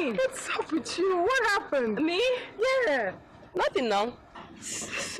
doing? What's up with you? What happened? Me? Yeah. Nothing now.